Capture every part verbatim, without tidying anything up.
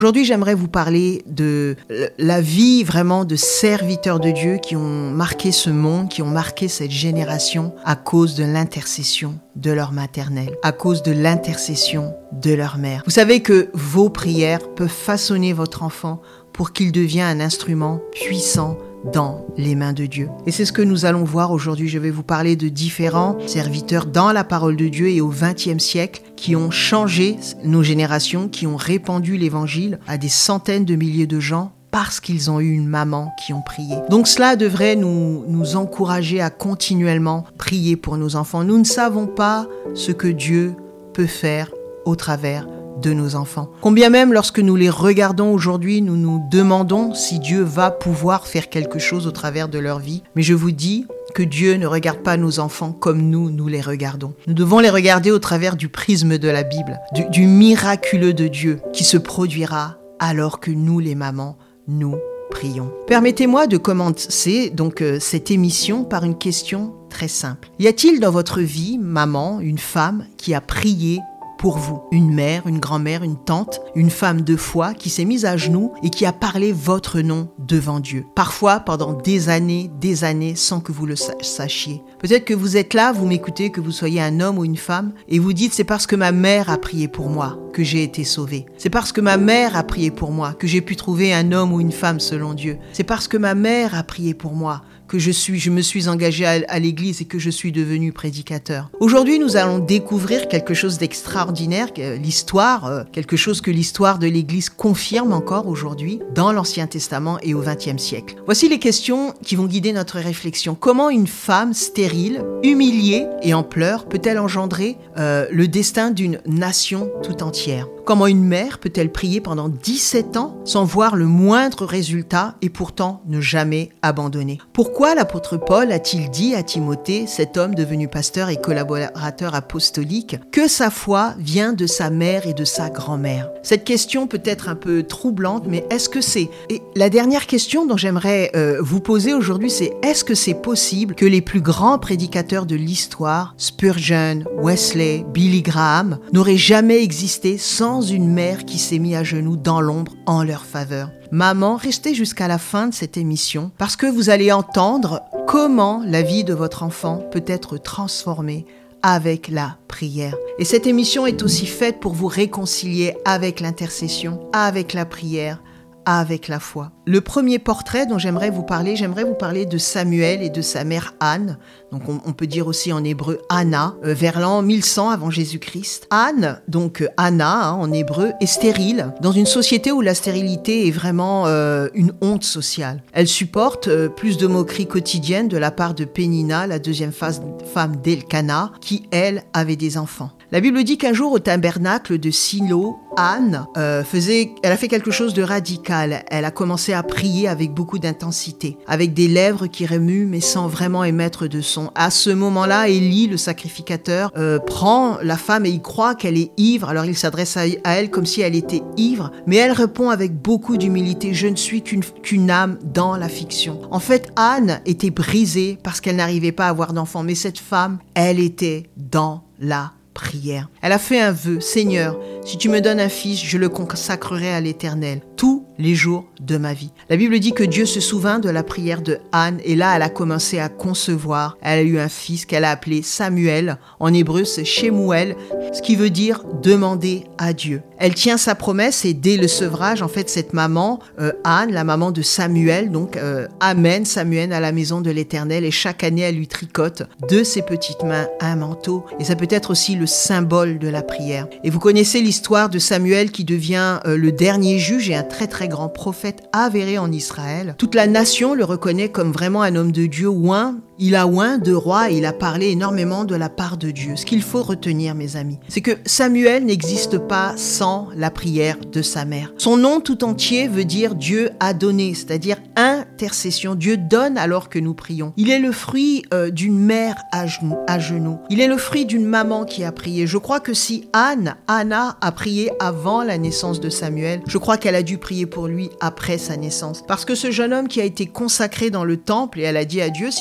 Aujourd'hui, j'aimerais vous parler de la vie vraiment de serviteurs de Dieu qui ont marqué ce monde, qui ont marqué cette génération à cause de l'intercession de leur maternelle, à cause de l'intercession de leur mère. Vous savez que vos prières peuvent façonner votre enfant pour qu'il devienne un instrument puissant dans les mains de Dieu. Et c'est ce que nous allons voir aujourd'hui. Je vais vous parler de différents serviteurs dans la parole de Dieu et au vingtième siècle qui ont changé nos générations, qui ont répandu l'évangile à des centaines de milliers de gens parce qu'ils ont eu une maman qui ont prié. Donc cela devrait nous, nous encourager à continuellement prier pour nos enfants. Nous ne savons pas ce que Dieu peut faire au travers de nos enfants. Combien même lorsque nous les regardons aujourd'hui, nous nous demandons si Dieu va pouvoir faire quelque chose au travers de leur vie. Mais je vous dis que Dieu ne regarde pas nos enfants comme nous, nous les regardons. Nous devons les regarder au travers du prisme de la Bible, du, du miraculeux de Dieu qui se produira alors que nous, les mamans, nous prions. Permettez-moi de commencer donc euh, cette émission par une question très simple. Y a-t-il dans votre vie, maman, une femme qui a prié pour vous, une mère, une grand-mère, une tante, une femme de foi qui s'est mise à genoux et qui a parlé votre nom devant Dieu. Parfois pendant des années, des années, sans que vous le sachiez. Peut-être que vous êtes là, vous m'écoutez, que vous soyez un homme ou une femme, et vous dites c'est parce que ma mère a prié pour moi que j'ai été sauvée. C'est parce que ma mère a prié pour moi que j'ai pu trouver un homme ou une femme selon Dieu. C'est parce que ma mère a prié pour moi que je suis, je me suis engagé à, à l'église et que je suis devenu prédicateur. Aujourd'hui, nous allons découvrir quelque chose d'extraordinaire, l'histoire, euh, quelque chose que l'histoire de l'église confirme encore aujourd'hui dans l'Ancien Testament et au vingtième siècle. Voici les questions qui vont guider notre réflexion. Comment une femme stérile, humiliée et en pleurs peut-elle engendrer euh, le destin d'une nation tout entière ? Comment une mère peut-elle prier pendant dix-sept ans sans voir le moindre résultat et pourtant ne jamais abandonner ? Pourquoi l'apôtre Paul a-t-il dit à Timothée, cet homme devenu pasteur et collaborateur apostolique, que sa foi vient de sa mère et de sa grand-mère ? Cette question peut être un peu troublante, mais est-ce que c'est... Et la dernière question dont j'aimerais euh, vous poser aujourd'hui, c'est est-ce que c'est possible que les plus grands prédicateurs de l'histoire, Spurgeon, Wesley, Billy Graham, n'auraient jamais existé sans une mère qui s'est mise à genoux dans l'ombre en leur faveur? Maman, restez jusqu'à la fin de cette émission parce que vous allez entendre comment la vie de votre enfant peut être transformée avec la prière. Et cette émission est aussi faite pour vous réconcilier avec l'intercession, avec la prière, avec la foi. Le premier portrait dont j'aimerais vous parler, j'aimerais vous parler de Samuel et de sa mère Anne. Donc on, on peut dire aussi en hébreu Anna, euh, vers l'an mille cent avant Jésus-Christ. Anne, donc euh, Anna hein, en hébreu, est stérile dans une société où la stérilité est vraiment euh, une honte sociale. Elle supporte euh, plus de moqueries quotidiennes de la part de Pénina, la deuxième femme d'Elkana, qui elle avait des enfants. La Bible dit qu'un jour au tabernacle de Silo, Anne euh, faisait, elle a fait quelque chose de radical. Elle a commencé à prier avec beaucoup d'intensité, avec des lèvres qui remuent mais sans vraiment émettre de son. À ce moment-là, Élie, le sacrificateur, euh, prend la femme et il croit qu'elle est ivre. Alors il s'adresse à, à elle comme si elle était ivre, mais elle répond avec beaucoup d'humilité, je ne suis qu'une, qu'une âme dans la fiction. En fait, Anne était brisée parce qu'elle n'arrivait pas à avoir d'enfant, mais cette femme, elle était dans la prière. Elle a fait un vœu, Seigneur, si tu me donnes un fils, je le consacrerai à l'Éternel tous les jours de ma vie. La Bible dit que Dieu se souvint de la prière de Anne et là, elle a commencé à concevoir. Elle a eu un fils qu'elle a appelé Samuel. En hébreu, c'est Shemuel, ce qui veut dire demander à Dieu. Elle tient sa promesse et dès le sevrage, en fait, cette maman, euh, Anne, la maman de Samuel, donc euh, amène Samuel à la maison de l'Éternel et chaque année, elle lui tricote de ses petites mains un manteau. Et ça peut être aussi le symbole de la prière. Et vous connaissez l'histoire de Samuel qui devient euh, le dernier juge et un très très grand prophète avéré en Israël. Toute la nation le reconnaît comme vraiment un homme de Dieu oint. Il a oint de roi et il a parlé énormément de la part de Dieu. Ce qu'il faut retenir, mes amis, c'est que Samuel n'existe pas sans la prière de sa mère. Son nom tout entier veut dire Dieu a donné, c'est-à-dire intercession. Dieu donne alors que nous prions. Il est le fruit euh, d'une mère à genoux, à genoux. Il est le fruit d'une maman qui a prié. Je crois que si Anne, Anna a prié avant la naissance de Samuel, je crois qu'elle a dû prier pour lui après sa naissance. Parce que ce jeune homme qui a été consacré dans le temple et elle a dit à Dieu, si tu me donnes un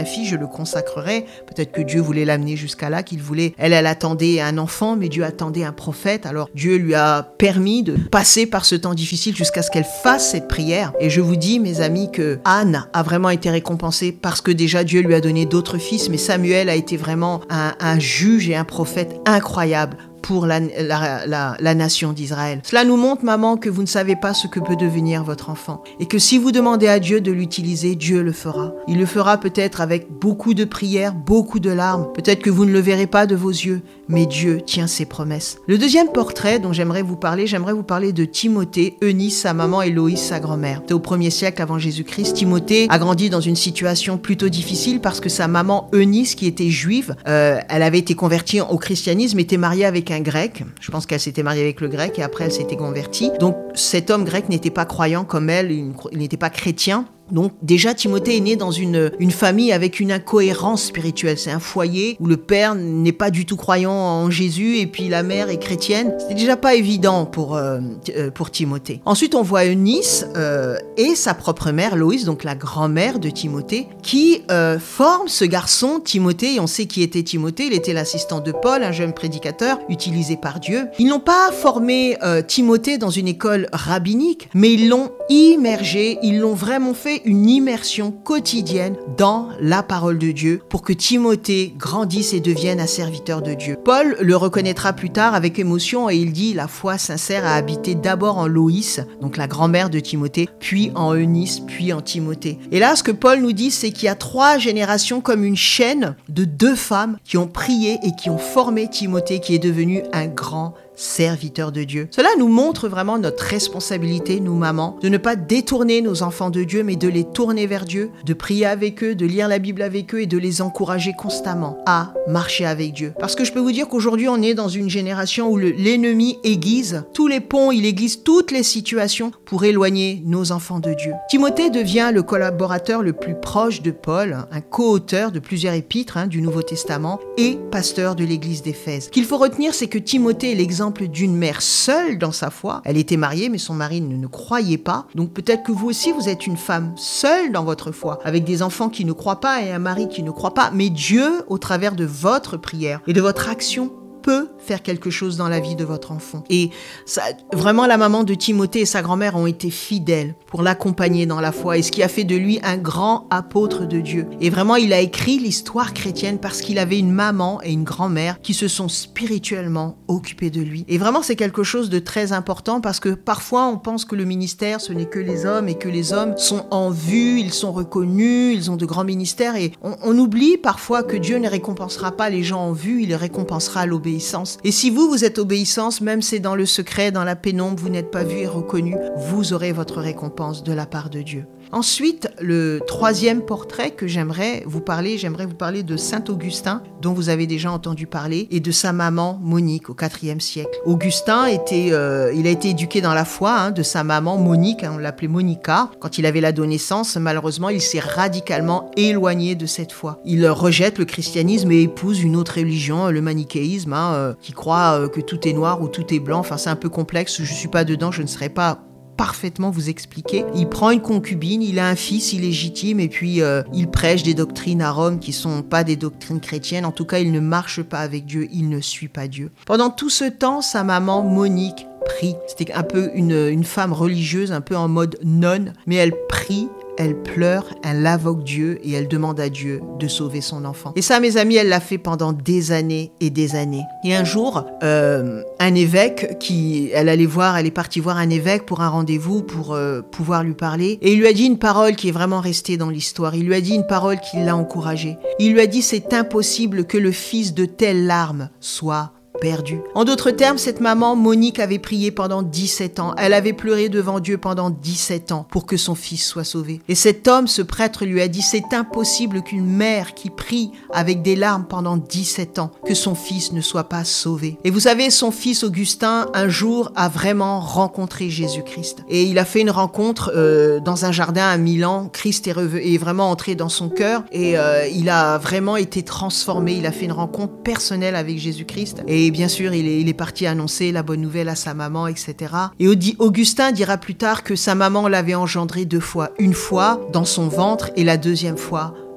un fils, je le consacrerai. Peut-être que Dieu voulait l'amener jusqu'à là, qu'il voulait... Elle, elle attendait un enfant, mais Dieu attendait un prophète. Alors Dieu lui a permis de passer par ce temps difficile jusqu'à ce qu'elle fasse cette prière. Et je vous dis, mes amis, que Anne a vraiment été récompensée parce que déjà Dieu lui a donné d'autres fils, mais Samuel a été vraiment un, un juge et un prophète incroyable pour la, la, la, la nation d'Israël. Cela nous montre, maman, que vous ne savez pas ce que peut devenir votre enfant. Et que si vous demandez à Dieu de l'utiliser, Dieu le fera. Il le fera peut-être avec beaucoup de prières, beaucoup de larmes. Peut-être que vous ne le verrez pas de vos yeux, mais Dieu tient ses promesses. Le deuxième portrait dont j'aimerais vous parler, j'aimerais vous parler de Timothée, Eunice, sa maman, et Loïs, sa grand-mère. C'était au premier siècle avant Jésus-Christ. Timothée a grandi dans une situation plutôt difficile parce que sa maman, Eunice, qui était juive, euh, elle avait été convertie au christianisme, était mariée avec un grec. Je pense qu'elle s'était mariée avec le grec et après elle s'était convertie. Donc cet homme grec n'était pas croyant comme elle, il n'était pas chrétien. Donc déjà Timothée est né dans une, une famille avec une incohérence spirituelle. C'est un foyer où le père n'est pas du tout croyant en Jésus et puis la mère est chrétienne. C'était déjà pas évident pour, euh, pour Timothée. Ensuite on voit Eunice euh, et sa propre mère Loïs, donc la grand-mère de Timothée, qui euh, forment ce garçon Timothée. Et on sait qui était Timothée. Il était l'assistant de Paul, un jeune prédicateur utilisé par Dieu. Ils n'ont pas formé euh, Timothée dans une école rabbinique, mais ils l'ont immergé, ils l'ont vraiment fait une immersion quotidienne dans la parole de Dieu pour que Timothée grandisse et devienne un serviteur de Dieu. Paul le reconnaîtra plus tard avec émotion et il dit: la foi sincère a habité d'abord en Loïs, donc la grand-mère de Timothée, puis en Eunice, puis en Timothée. Et là, ce que Paul nous dit, c'est qu'il y a trois générations comme une chaîne de deux femmes qui ont prié et qui ont formé Timothée, qui est devenu un grand serviteur de Dieu. Cela nous montre vraiment notre responsabilité, nous mamans, de ne pas détourner nos enfants de Dieu, mais de les tourner vers Dieu, de prier avec eux, de lire la Bible avec eux et de les encourager constamment à marcher avec Dieu. Parce que je peux vous dire qu'aujourd'hui, on est dans une génération où le, l'ennemi aiguise tous les ponts, il aiguise toutes les situations pour éloigner nos enfants de Dieu. Timothée devient le collaborateur le plus proche de Paul, un co-auteur de plusieurs épîtres hein, du Nouveau Testament et pasteur de l'église d'Éphèse. Ce qu'il faut retenir, c'est que Timothée est l'exemple d'une mère seule dans sa foi. Elle était mariée, mais son mari ne, ne croyait pas. Donc peut-être que vous aussi, vous êtes une femme seule dans votre foi, avec des enfants qui ne croient pas et un mari qui ne croit pas. Mais Dieu, au travers de votre prière et de votre action, peut faire quelque chose dans la vie de votre enfant. Et ça, vraiment, la maman de Timothée et sa grand-mère ont été fidèles pour l'accompagner dans la foi, et ce qui a fait de lui un grand apôtre de Dieu. Et vraiment, il a écrit l'histoire chrétienne parce qu'il avait une maman et une grand-mère qui se sont spirituellement occupées de lui. Et vraiment, c'est quelque chose de très important parce que parfois, on pense que le ministère, ce n'est que les hommes et que les hommes sont en vue, ils sont reconnus, ils ont de grands ministères, et on, on oublie parfois que Dieu ne récompensera pas les gens en vue, il les récompensera l'obéissance. Et si vous, vous êtes obéissance, même c'est dans le secret, dans la pénombre, vous n'êtes pas vu et reconnu, vous aurez votre récompense de la part de Dieu. Ensuite, le troisième portrait que j'aimerais vous parler, j'aimerais vous parler de Saint Augustin, dont vous avez déjà entendu parler, et de sa maman Monique au quatrième siècle. Augustin était, euh, il a été éduqué dans la foi hein, de sa maman Monique, hein, on l'appelait Monica. Quand il avait l'adolescence, malheureusement, il s'est radicalement éloigné de cette foi. Il rejette le christianisme et épouse une autre religion, le manichéisme, hein, euh, qui croit euh, que tout est noir ou tout est blanc. Enfin, c'est un peu complexe, je ne suis pas dedans, je ne serai pas parfaitement vous expliquer. Il prend une concubine, il a un fils illégitime et puis euh, il prêche des doctrines à Rome qui sont pas des doctrines chrétiennes. En tout cas, il ne marche pas avec Dieu, il ne suit pas Dieu. Pendant tout ce temps, sa maman Monique prie. C'était un peu une, une femme religieuse, un peu en mode nonne, mais elle prie, elle pleure, elle invoque Dieu et elle demande à Dieu de sauver son enfant. Et ça, mes amis, elle l'a fait pendant des années et des années. Et un jour, euh, un évêque qui, elle allait voir, elle est partie voir un évêque pour un rendez-vous pour euh, pouvoir lui parler. Et il lui a dit une parole qui est vraiment restée dans l'histoire. Il lui a dit une parole qui l'a encouragée. Il lui a dit: c'est impossible que le fils de telle larme soit perdu. En d'autres termes, cette maman, Monique, avait prié pendant dix-sept ans. Elle avait pleuré devant Dieu pendant dix-sept ans pour que son fils soit sauvé. Et cet homme, ce prêtre, lui a dit: c'est impossible qu'une mère qui prie avec des larmes pendant dix-sept ans, que son fils ne soit pas sauvé. Et vous savez, son fils Augustin, un jour, a vraiment rencontré Jésus-Christ. Et il a fait une rencontre euh, dans un jardin à Milan. Christ est, rev- est vraiment entré dans son cœur et euh, il a vraiment été transformé. Il a fait une rencontre personnelle avec Jésus-Christ. Et bien sûr, il est, il est parti annoncer la bonne nouvelle à sa maman, et cetera. Et Augustin dira plus tard que sa maman l'avait engendré deux fois. Une fois dans son ventre et la deuxième fois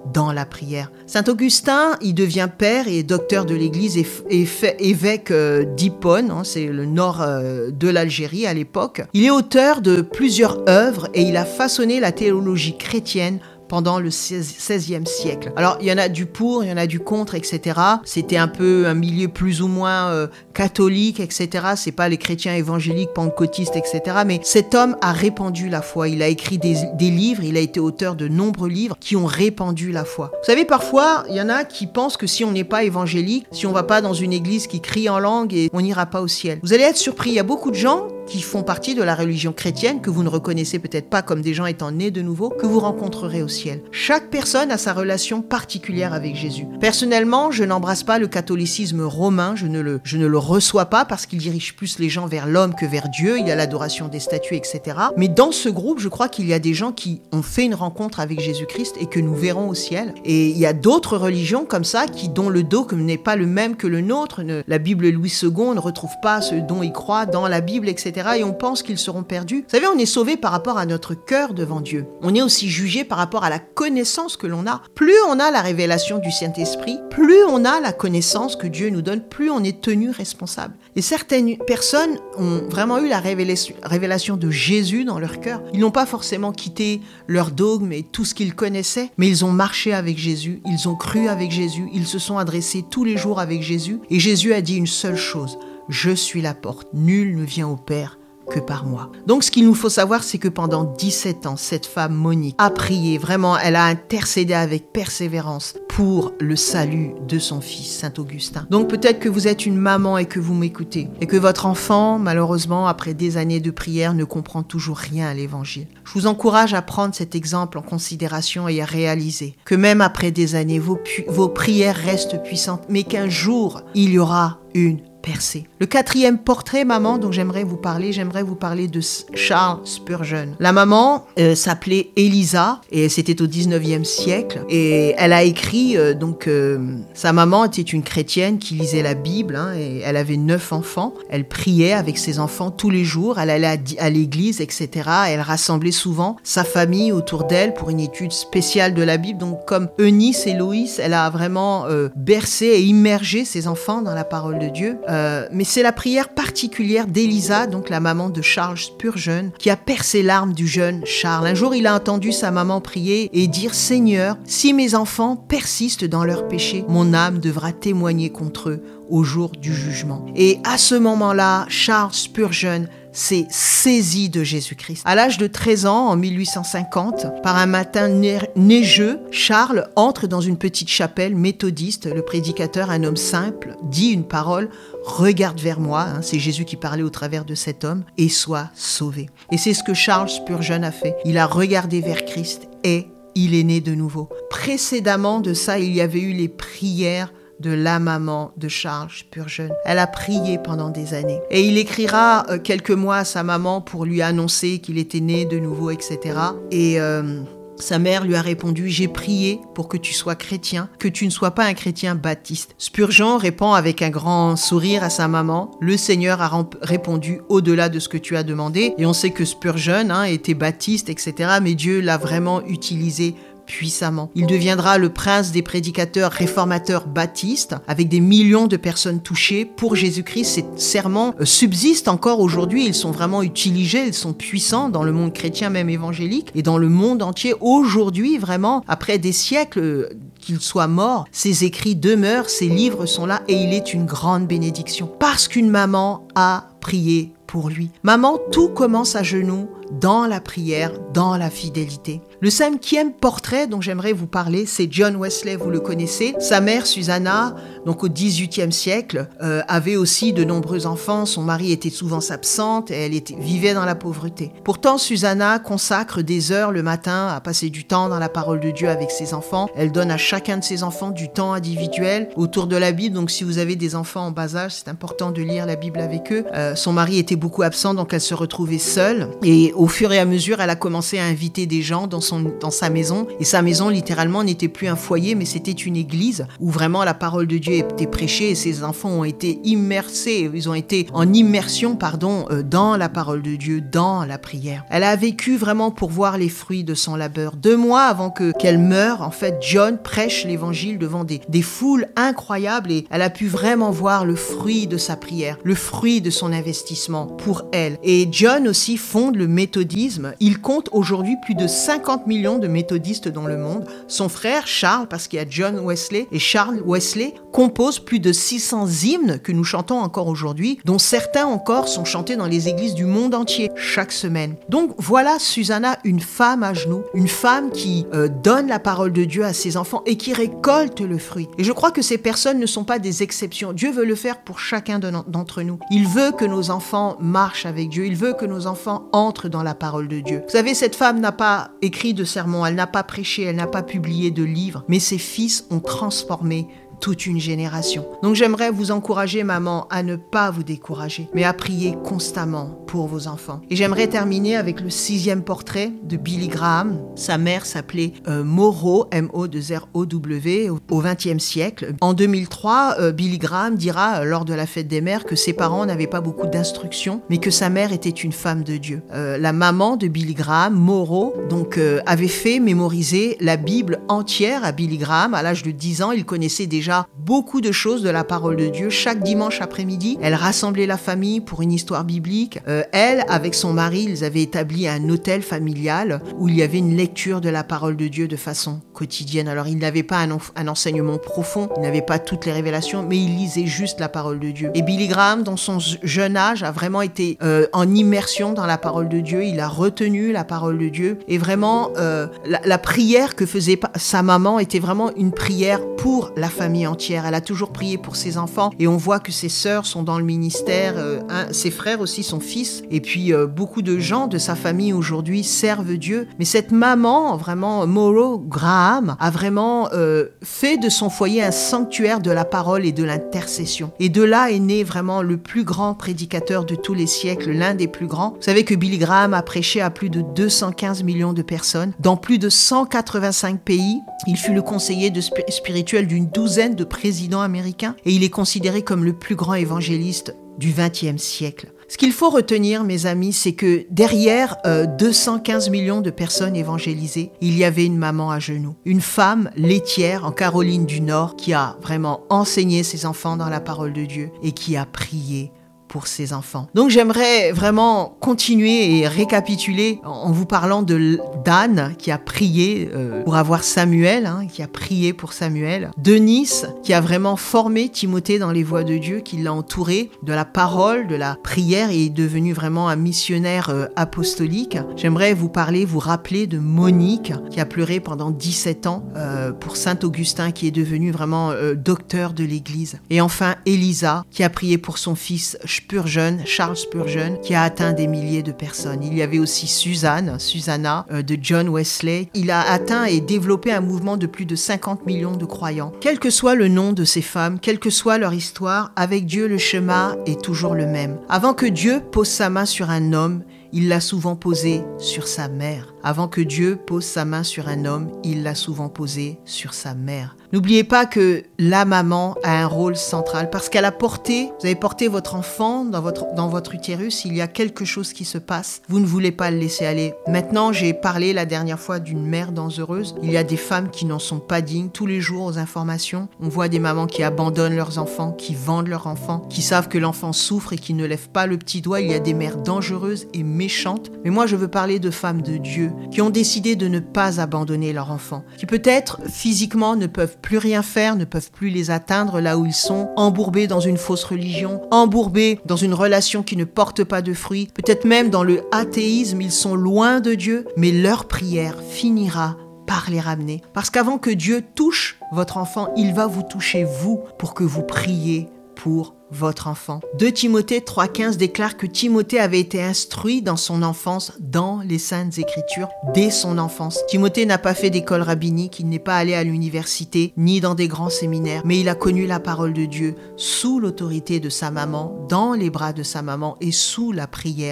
dans la prière. Saint Augustin, il devient père et docteur de l'Église et, et fait évêque euh, d'Hippone, hein, c'est le nord euh, de l'Algérie à l'époque. Il est auteur de plusieurs œuvres et il a façonné la théologie chrétienne pendant le seizième siècle. Alors, il y en a du pour, il y en a du contre, et cetera. C'était un peu un milieu plus ou moins euh, catholique, et cetera. C'est pas les chrétiens évangéliques, pentecôtistes, et cetera. Mais cet homme a répandu la foi. Il a écrit des, des livres, il a été auteur de nombreux livres qui ont répandu la foi. Vous savez, parfois, il y en a qui pensent que si on n'est pas évangélique, si on va pas dans une église qui crie en langue, et on n'ira pas au ciel. Vous allez être surpris, il y a beaucoup de gens qui font partie de la religion chrétienne, que vous ne reconnaissez peut-être pas comme des gens étant nés de nouveau, que vous rencontrerez au ciel. Chaque personne a sa relation particulière avec Jésus. Personnellement, je n'embrasse pas le catholicisme romain, je ne le, je ne le reçois pas parce qu'il dirige plus les gens vers l'homme que vers Dieu, il y a l'adoration des statues, et cetera. Mais dans ce groupe, je crois qu'il y a des gens qui ont fait une rencontre avec Jésus-Christ et que nous verrons au ciel. Et il y a d'autres religions comme ça, qui dont le dogme n'est pas le même que le nôtre. Ne, la Bible Louis second ne retrouve pas ce dont il croit dans la Bible, et cetera. Et on pense qu'ils seront perdus. Vous savez, on est sauvé par rapport à notre cœur devant Dieu. On est aussi jugé par rapport à la connaissance que l'on a. Plus on a la révélation du Saint-Esprit, plus on a la connaissance que Dieu nous donne, plus on est tenu responsable. Et certaines personnes ont vraiment eu la révélation, révélation de Jésus dans leur cœur. Ils n'ont pas forcément quitté leur dogme et tout ce qu'ils connaissaient, mais ils ont marché avec Jésus, ils ont cru avec Jésus, ils se sont adressés tous les jours avec Jésus. Et Jésus a dit une seule chose: je suis la porte, nul ne vient au Père que par moi. Donc ce qu'il nous faut savoir, c'est que pendant dix-sept ans, cette femme Monique a prié, vraiment, elle a intercédé avec persévérance pour le salut de son fils, Saint Augustin. Donc peut-être que vous êtes une maman et que vous m'écoutez, et que votre enfant, malheureusement, après des années de prière, ne comprend toujours rien à l'évangile. Je vous encourage à prendre cet exemple en considération et à réaliser que même après des années, vos, pu- vos prières restent puissantes, mais qu'un jour, il y aura une percée. Le quatrième portrait, maman, dont j'aimerais vous parler, j'aimerais vous parler de Charles Spurgeon. La maman euh, s'appelait Elisa et c'était au dix-neuvième siècle et elle a écrit, euh, donc euh, sa maman était une chrétienne qui lisait la Bible hein, et elle avait neuf enfants. Elle priait avec ses enfants tous les jours, elle allait à, à l'église, et cetera. Elle rassemblait souvent sa famille autour d'elle pour une étude spéciale de la Bible. Donc comme Eunice et Loïs, elle a vraiment euh, bercé et immergé ses enfants dans la parole de Dieu. Euh, Euh, mais c'est la prière particulière d'Elisa, donc la maman de Charles Spurgeon, qui a percé l'âme du jeune Charles. Un jour, il a entendu sa maman prier et dire « Seigneur, si mes enfants persistent dans leurs péchés, mon âme devra témoigner contre eux au jour du jugement. » Et à ce moment-là, Charles Spurgeon s'est saisi de Jésus-Christ. À l'âge de treize ans, en mille huit cent cinquante, par un matin neigeux, Charles entre dans une petite chapelle méthodiste. Le prédicateur, un homme simple, dit une parole: regarde vers moi, hein, c'est Jésus qui parlait au travers de cet homme, et sois sauvé. Et c'est ce que Charles Spurgeon a fait. Il a regardé vers Christ et il est né de nouveau. Précédemment de ça, il y avait eu les prières de la maman de Charles Spurgeon. Elle a prié pendant des années. Et il écrira euh, quelques mois à sa maman pour lui annoncer qu'il était né de nouveau, et cetera. Et euh, sa mère lui a répondu: j'ai prié pour que tu sois chrétien, que tu ne sois pas un chrétien baptiste. Spurgeon répond avec un grand sourire à sa maman: le Seigneur a rem- répondu au-delà de ce que tu as demandé. Et on sait que Spurgeon hein, était baptiste, et cetera. Mais Dieu l'a vraiment utilisé puissamment. Il deviendra le prince des prédicateurs réformateurs baptistes, avec des millions de personnes touchées pour Jésus-Christ. Ces sermons subsistent encore aujourd'hui, ils sont vraiment utilisés, ils sont puissants dans le monde chrétien, même évangélique, et dans le monde entier. Aujourd'hui, vraiment, après des siècles qu'il soit mort, ses écrits demeurent, ses livres sont là, et il est une grande bénédiction. Parce qu'une maman a prié pour lui. Maman, tout commence à genoux, dans la prière, dans la fidélité. Le cinquième portrait dont j'aimerais vous parler, c'est John Wesley, vous le connaissez. Sa mère, Susanna, donc au dix-huitième siècle, euh, avait aussi de nombreux enfants. Son mari était souvent absente et elle était, vivait dans la pauvreté. Pourtant, Susanna consacre des heures le matin à passer du temps dans la parole de Dieu avec ses enfants. Elle donne à chacun de ses enfants du temps individuel autour de la Bible. Donc si vous avez des enfants en bas âge, c'est important de lire la Bible avec eux. Euh, son mari était beaucoup absent, donc elle se retrouvait seule. Et au fur et à mesure, elle a commencé à inviter des gens dans, son, dans sa maison. Et sa maison, littéralement, n'était plus un foyer, mais c'était une église où vraiment la parole de Dieu était prêchée et ses enfants ont été immersés, ils ont été en immersion, pardon, euh, dans la parole de Dieu, dans la prière. Elle a vécu vraiment pour voir les fruits de son labeur. Deux mois avant que, qu'elle meure, en fait, John prêche l'évangile devant des, des foules incroyables et elle a pu vraiment voir le fruit de sa prière, le fruit de son investissement pour elle. Et John aussi fonde le méthodisme. Il compte aujourd'hui plus de cinquante millions de méthodistes dans le monde. Son frère Charles, parce qu'il y a John Wesley, et Charles Wesley composent plus de six cents hymnes que nous chantons encore aujourd'hui, dont certains encore sont chantés dans les églises du monde entier chaque semaine. Donc voilà Susanna, une femme à genoux, une femme qui euh, donne la parole de Dieu à ses enfants et qui récolte le fruit. Et je crois que ces personnes ne sont pas des exceptions. Dieu veut le faire pour chacun de no- d'entre nous. Il veut que nos enfants marchent avec Dieu. Il veut que nos enfants entrent dans la parole de Dieu. Vous savez, cette femme n'a pas écrit de sermon, elle n'a pas prêché, elle n'a pas publié de livres, mais ses fils ont transformé toute une génération. Donc j'aimerais vous encourager, maman, à ne pas vous décourager, mais à prier constamment pour vos enfants. Et j'aimerais terminer avec le sixième portrait de Billy Graham. Sa mère s'appelait euh, Moreau, M O deux R O W, au vingtième siècle. En deux mille trois, euh, Billy Graham dira, euh, lors de la fête des mères, que ses parents n'avaient pas beaucoup d'instruction, mais que sa mère était une femme de Dieu. Euh, la maman de Billy Graham, Moreau, donc, euh, avait fait mémoriser la Bible entière à Billy Graham. À l'âge de dix ans, il connaissait déjà beaucoup de choses de la parole de Dieu. Chaque dimanche après-midi, elle rassemblait la famille pour une histoire biblique. Euh, elle, avec son mari, ils avaient établi un hôtel familial où il y avait une lecture de la parole de Dieu de façon quotidienne. Alors, il n'avait pas un, en- un enseignement profond, il n'avait pas toutes les révélations, mais il lisait juste la parole de Dieu. Et Billy Graham, dans son jeune âge, a vraiment été euh, en immersion dans la parole de Dieu. Il a retenu la parole de Dieu. Et vraiment, euh, la, la prière que faisait pa- sa maman était vraiment une prière pour la famille entière. Elle a toujours prié pour ses enfants et on voit que ses sœurs sont dans le ministère, euh, hein, ses frères aussi, son fils, et puis euh, beaucoup de gens de sa famille aujourd'hui servent Dieu. Mais cette maman, vraiment, Moreau Graham, a vraiment euh, fait de son foyer un sanctuaire de la parole et de l'intercession. Et de là est né vraiment le plus grand prédicateur de tous les siècles, l'un des plus grands. Vous savez que Billy Graham a prêché à plus de deux cent quinze millions de personnes dans plus de cent quatre-vingt-cinq pays. Il fut le conseiller de spi- spirituel d'une douzaine de présidents américains et il est considéré comme le plus grand évangéliste du vingtième siècle. Ce qu'il faut retenir, mes amis, c'est que derrière euh, deux cent quinze millions de personnes évangélisées, il y avait une maman à genoux, une femme laitière en Caroline du Nord qui a vraiment enseigné ses enfants dans la parole de Dieu et qui a prié pour ses enfants. Donc j'aimerais vraiment continuer et récapituler en vous parlant de d'Anne qui a prié euh, pour avoir Samuel, hein, qui a prié pour Samuel. Denis qui a vraiment formé Timothée dans les voies de Dieu, qui l'a entouré de la parole, de la prière et est devenu vraiment un missionnaire euh, apostolique. J'aimerais vous parler, vous rappeler de Monique qui a pleuré pendant dix-sept ans euh, pour Saint Augustin qui est devenu vraiment euh, docteur de l'Église. Et enfin Elisa qui a prié pour son fils Spurgeon, Charles Spurgeon, qui a atteint des milliers de personnes. Il y avait aussi Suzanne, Susanna, euh, de John Wesley. Il a atteint et développé un mouvement de plus de cinquante millions de croyants. Quel que soit le nom de ces femmes, quelle que soit leur histoire, avec Dieu, le chemin est toujours le même. Avant que Dieu pose sa main sur un homme, il l'a souvent posé sur sa mère. Avant que Dieu pose sa main sur un homme, il l'a souvent posé sur sa mère. N'oubliez pas que la maman a un rôle central parce qu'elle a porté, vous avez porté votre enfant dans votre, dans votre utérus, il y a quelque chose qui se passe, vous ne voulez pas le laisser aller. Maintenant, j'ai parlé la dernière fois d'une mère dangereuse. Il y a des femmes qui n'en sont pas dignes. Tous les jours aux informations, on voit des mamans qui abandonnent leurs enfants, qui vendent leurs enfants, qui savent que l'enfant souffre et qui ne lèvent pas le petit doigt. Il y a des mères dangereuses et méchantes. Mais moi, je veux parler de femmes de Dieu qui ont décidé de ne pas abandonner leur enfant, qui peut-être physiquement ne peuvent plus rien faire, ne peuvent plus les atteindre là où ils sont, embourbés dans une fausse religion, embourbés dans une relation qui ne porte pas de fruits, peut-être même dans le athéisme, ils sont loin de Dieu, mais leur prière finira par les ramener. Parce qu'avant que Dieu touche votre enfant, il va vous toucher vous pour que vous priez pour votre enfant. deux Timothée trois quinze déclare que Timothée avait été instruit dans son enfance dans les Saintes Écritures dès son enfance. Timothée n'a pas fait d'école rabbinique, il n'est pas allé à l'université ni dans des grands séminaires, mais il a connu la parole de Dieu sous l'autorité de sa maman, dans les bras de sa maman et sous la prière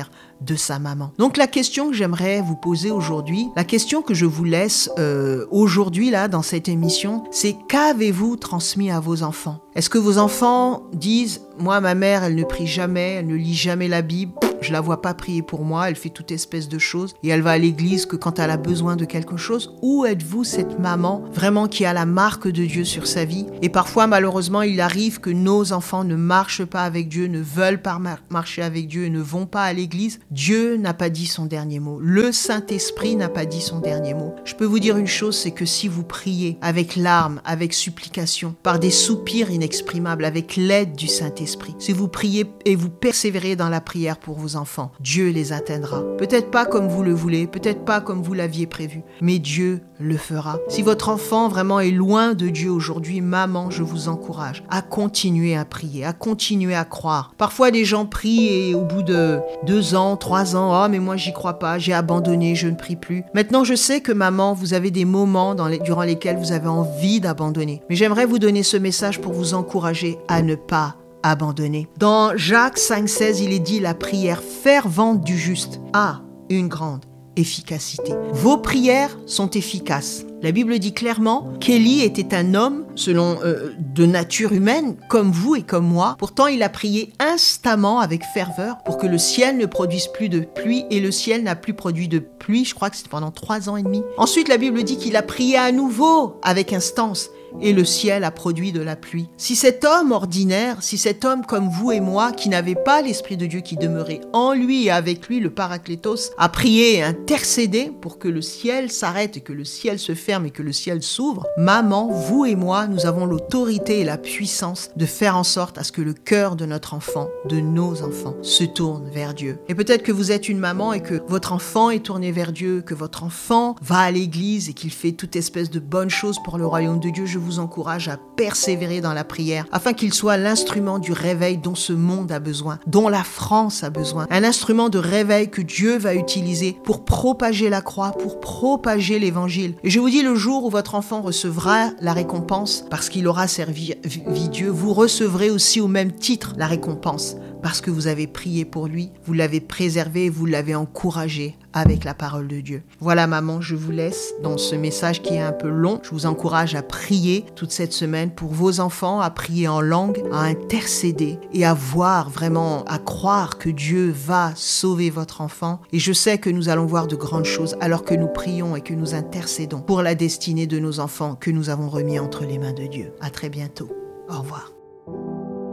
de sa maman. Donc la question que j'aimerais vous poser aujourd'hui, la question que je vous laisse euh, aujourd'hui là dans cette émission, c'est qu'avez-vous transmis à vos enfants? Est-ce que vos enfants disent « Moi, ma mère, elle ne prie jamais, elle ne lit jamais la Bible, je la vois pas prier pour moi, elle fait toute espèce de choses et elle va à l'église que quand elle a besoin de quelque chose » ou êtes-vous cette maman vraiment qui a la marque de Dieu sur sa vie? Et parfois, malheureusement, il arrive que nos enfants ne marchent pas avec Dieu, ne veulent pas mar- marcher avec Dieu et ne vont pas à l'église. Dieu n'a pas dit son dernier mot. Le Saint-Esprit n'a pas dit son dernier mot. Je peux vous dire une chose, c'est que si vous priez avec larmes, avec supplication, par des soupirs inexprimables, avec l'aide du Saint-Esprit, si vous priez et vous persévérez dans la prière pour vos enfants, Dieu les atteindra. Peut-être pas comme vous le voulez, peut-être pas comme vous l'aviez prévu, mais Dieu le fera. Si votre enfant vraiment est loin de Dieu aujourd'hui, maman, je vous encourage à continuer à prier, à continuer à croire. Parfois, des gens prient et au bout de deux ans, trois ans, « Oh, mais moi, j'y crois pas, j'ai abandonné, je ne prie plus. » Maintenant, je sais que maman, vous avez des moments dans les, durant lesquels vous avez envie d'abandonner. Mais j'aimerais vous donner ce message pour vous encourager à ne pas abandonner. Dans Jacques cinq seize, il est dit « La prière fervente du juste a une grande efficacité. » Vos prières sont efficaces. La Bible dit clairement qu'Élie était un homme selon euh, de nature humaine, comme vous et comme moi. Pourtant, il a prié instamment avec ferveur pour que le ciel ne produise plus de pluie, et le ciel n'a plus produit de pluie, je crois que c'était pendant trois ans et demi. Ensuite, la Bible dit qu'il a prié à nouveau avec instance, et le ciel a produit de la pluie. Si cet homme ordinaire, si cet homme comme vous et moi, qui n'avait pas l'Esprit de Dieu qui demeurait en lui et avec lui, le Paraclétos, a prié et intercédé pour que le ciel s'arrête et que le ciel se ferme et que le ciel s'ouvre, maman, vous et moi, nous avons l'autorité et la puissance de faire en sorte à ce que le cœur de notre enfant, de nos enfants, se tourne vers Dieu. Et peut-être que vous êtes une maman et que votre enfant est tourné vers Dieu, que votre enfant va à l'église et qu'il fait toute espèce de bonnes choses pour le royaume de Dieu. Je vous encourage à persévérer dans la prière afin qu'il soit l'instrument du réveil dont ce monde a besoin, dont la France a besoin. Un instrument de réveil que Dieu va utiliser pour propager la croix, pour propager l'évangile. Et je vous dis, le jour où votre enfant recevra la récompense parce qu'il aura servi Dieu, vous recevrez aussi au même titre la récompense parce que vous avez prié pour lui, vous l'avez préservé, vous l'avez encouragé avec la parole de Dieu. Voilà maman, je vous laisse dans ce message qui est un peu long. Je vous encourage à prier toute cette semaine pour vos enfants, à prier en langue, à intercéder et à voir vraiment, à croire que Dieu va sauver votre enfant. Et je sais que nous allons voir de grandes choses alors que nous prions et que nous intercédons pour la destinée de nos enfants que nous avons remis entre les mains de Dieu. À très bientôt. Au revoir.